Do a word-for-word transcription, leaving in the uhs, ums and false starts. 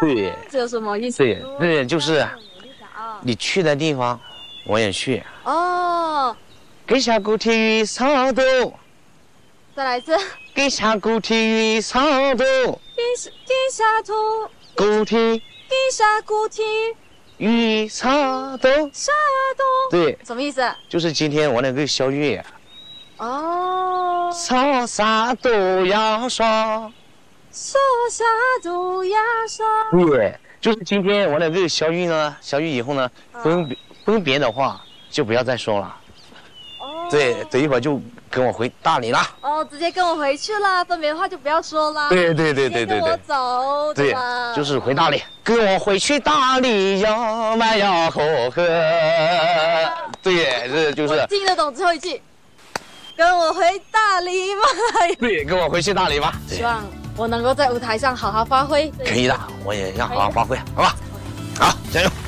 对， 这有什么意思？ 对对，就是你去的地方，我也去。 哦。 给下古体育扫帚。 再来一次。 给下古体育扫帚。 给给下土。 古体。 给下古体。 雨扫帚。 沙帚。 对。 什么意思？ 就是今天我那个小雨。 哦。 扫啥都要刷。 扫啥都要刷。 对，就是今天我那个小雨呢，小雨以后呢，不用不用别的话，就不要再说了。哦。对，等一会儿就跟我回大理了。 哦，直接跟我回去了，分别的话就不要说了。 对对对对对对。 跟我走。 对，就是回大理，跟我回去大理要买要喝喝。对，这就是。 我听得懂最后一句。跟我回大理吧。 对，跟我回去大理吧。 希望我能够在舞台上好好发挥。 可以的，我也要好好发挥，好吧？好，加油。